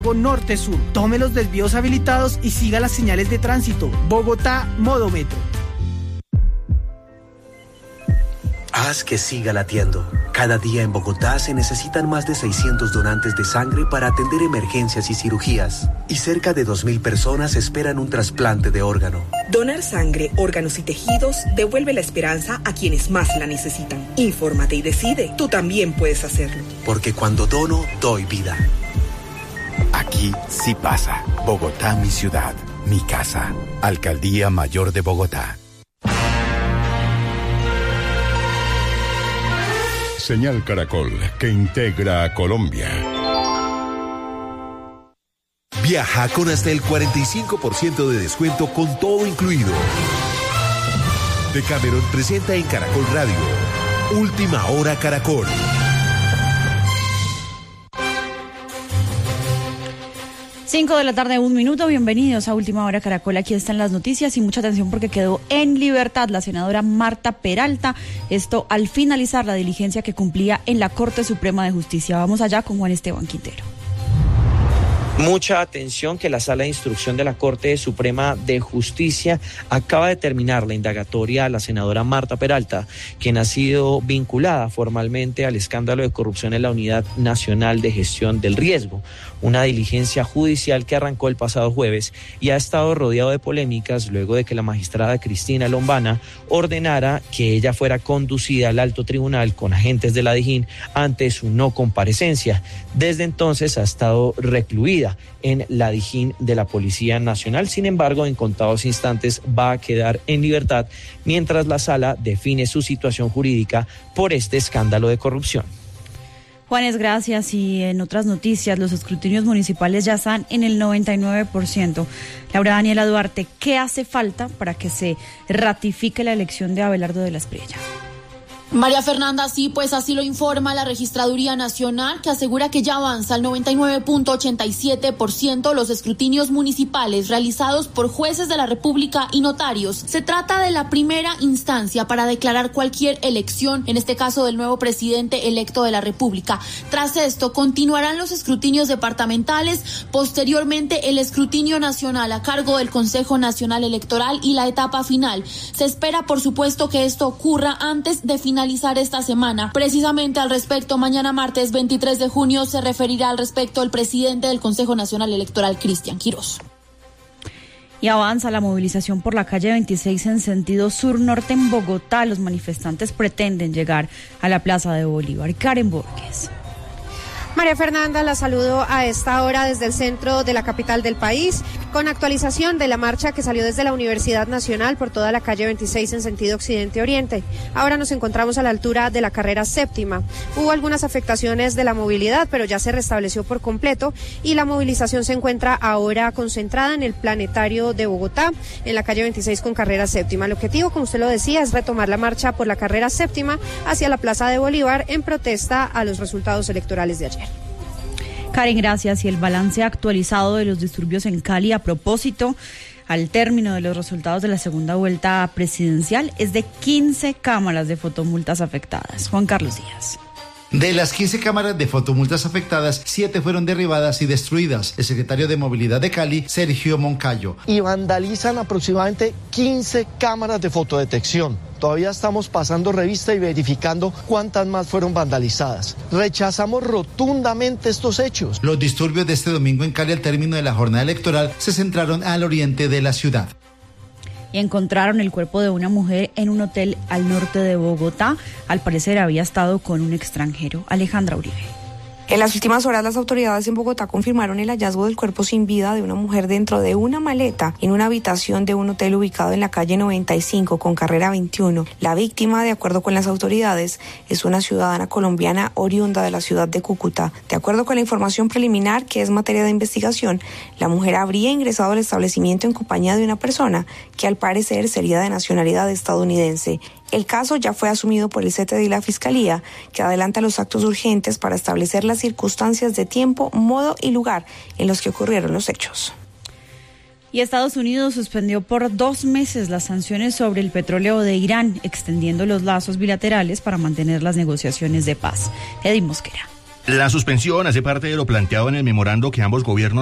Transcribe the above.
Norte-Sur. Tome los desvíos habilitados y siga las señales de tránsito. Bogotá, modo metro. Haz que siga latiendo. Cada día en Bogotá se necesitan más de 600 donantes de sangre para atender emergencias y cirugías. Y cerca de 2.000 personas esperan un trasplante de órgano. Donar sangre, órganos y tejidos devuelve la esperanza a quienes más la necesitan. Infórmate y decide. Tú también puedes hacerlo. Porque cuando dono, doy vida. Aquí sí pasa. Bogotá, mi ciudad, mi casa. Alcaldía Mayor de Bogotá. Señal Caracol, que integra a Colombia. Viaja con hasta el 45% de descuento con todo incluido. Decameron presenta en Caracol Radio Última Hora Caracol. 5 de la tarde, 1 minuto. Bienvenidos a Última Hora Caracol. Aquí están las noticias y mucha atención porque quedó en libertad la senadora Marta Peralta. Esto al finalizar la diligencia que cumplía en la Corte Suprema de Justicia. Vamos allá con Juan Esteban Quintero. Mucha atención que la Sala de Instrucción de la Corte Suprema de Justicia acaba de terminar la indagatoria a la senadora Marta Peralta, quien ha sido vinculada formalmente al escándalo de corrupción en la Unidad Nacional de Gestión del Riesgo, una diligencia judicial que arrancó el pasado jueves y ha estado rodeado de polémicas luego de que la magistrada Cristina Lombana ordenara que ella fuera conducida al alto tribunal con agentes de la DIJÍN ante su no comparecencia. Desde entonces ha estado recluida en la DIJÍN de la Policía Nacional. Sin embargo, en contados instantes va a quedar en libertad mientras la sala define su situación jurídica por este escándalo de corrupción. Juanes, gracias. Y en otras noticias, los escrutinios municipales ya están en el 99%. Laura Daniela Duarte, ¿qué hace falta para que se ratifique la elección de Abelardo de la Espriella? María Fernanda, sí, pues así lo informa la Registraduría Nacional, que asegura que ya avanza al 99.87% los escrutinios municipales realizados por jueces de la República y notarios. Se trata de la primera instancia para declarar cualquier elección, en este caso del nuevo presidente electo de la República. Tras esto, continuarán los escrutinios departamentales, posteriormente el escrutinio nacional a cargo del Consejo Nacional Electoral y la etapa final. Se espera, por supuesto, que esto ocurra antes de finalizar esta semana. Precisamente al respecto, mañana martes 23 de junio se referirá al respecto el presidente del Consejo Nacional Electoral, Cristian Quirós. Y avanza la movilización por la calle 26 en sentido sur-norte en Bogotá. Los manifestantes pretenden llegar a la Plaza de Bolívar. Karen Borges. María Fernanda, la saludo a esta hora desde el centro de la capital del país, con actualización de la marcha que salió desde la Universidad Nacional por toda la calle 26 en sentido occidente-oriente. Ahora nos encontramos a la altura de la carrera séptima. Hubo algunas afectaciones de la movilidad, pero ya se restableció por completo y la movilización se encuentra ahora concentrada en el Planetario de Bogotá, en la calle 26 con carrera séptima. El objetivo, como usted lo decía, es retomar la marcha por la carrera séptima hacia la Plaza de Bolívar en protesta a los resultados electorales de ayer. Karen, gracias. Y el balance actualizado de los disturbios en Cali a propósito al término de los resultados de la segunda vuelta presidencial es de 15 cámaras de fotomultas afectadas. Juan Carlos Díaz. De las 15 cámaras de fotomultas afectadas, 7 fueron derribadas y destruidas. El secretario de Movilidad de Cali, Sergio Moncayo. Y vandalizan aproximadamente 15 cámaras de fotodetección. Todavía estamos pasando revista y verificando cuántas más fueron vandalizadas. Rechazamos rotundamente estos hechos. Los disturbios de este domingo en Cali al término de la jornada electoral se centraron al oriente de la ciudad. Y encontraron el cuerpo de una mujer en un hotel al norte de Bogotá. Al parecer había estado con un extranjero. Alejandra Uribe. En las últimas horas, las autoridades en Bogotá confirmaron el hallazgo del cuerpo sin vida de una mujer dentro de una maleta en una habitación de un hotel ubicado en la calle 95 con carrera 21. La víctima, de acuerdo con las autoridades, es una ciudadana colombiana oriunda de la ciudad de Cúcuta. De acuerdo con la información preliminar, que es materia de investigación, la mujer habría ingresado al establecimiento en compañía de una persona que al parecer sería de nacionalidad estadounidense. El caso ya fue asumido por el CTD y la Fiscalía, que adelanta los actos urgentes para establecer las circunstancias de tiempo, modo y lugar en los que ocurrieron los hechos. Y Estados Unidos suspendió por 2 meses las sanciones sobre el petróleo de Irán, extendiendo los lazos bilaterales para mantener las negociaciones de paz. Edith Mosquera. La suspensión hace parte de lo planteado en el memorando que ambos gobiernos